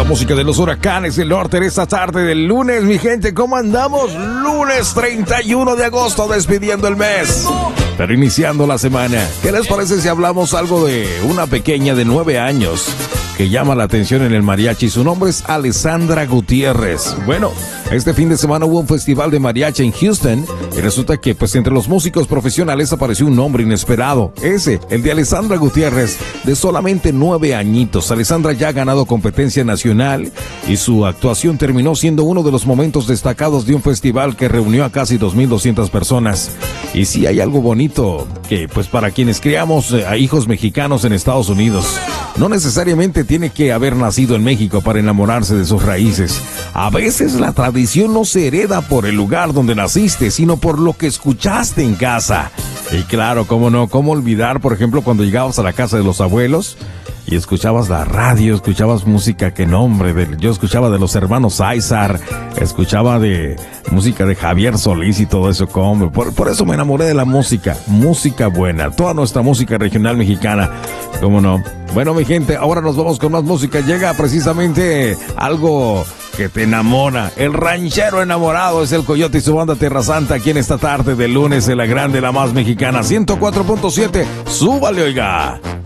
la música de los huracanes del norte en esta tarde del lunes. Mi gente, ¿cómo andamos? Lunes 31 de agosto, despidiendo el mes, pero iniciando la semana. ¿Qué les parece si hablamos algo de una pequeña de 9 años que llama la atención en el mariachi? Su nombre es Alessandra Gutiérrez. Bueno, este fin de semana hubo un festival de mariachi en Houston y resulta que pues entre los músicos profesionales apareció un nombre inesperado. El de Alessandra Gutiérrez, de solamente 9 añitos. Alessandra ya ha ganado competencia nacional y su actuación terminó siendo uno de los momentos destacados de un festival que reunió a casi 2,200 personas. Y sí, hay algo bonito que pues para quienes criamos a hijos mexicanos en Estados Unidos, no necesariamente tiene que haber nacido en México para enamorarse de sus raíces. A veces la tradición no se hereda por el lugar donde naciste, sino por lo que escuchaste en casa. Y claro, cómo no, cómo olvidar, por ejemplo, cuando llegabas a la casa de los abuelos y escuchabas la radio, escuchabas música que yo escuchaba de los hermanos Aizar, escuchaba de música de Javier Solís y todo eso, por eso me enamoré de la música buena, toda nuestra música regional mexicana, cómo no. Bueno, mi gente, ahora nos vamos con más música. Llega precisamente algo que te enamora. El ranchero enamorado es el Coyote y su banda Tierra Santa aquí en esta tarde de lunes en la grande, la más mexicana, 104.7. Súbale, oiga.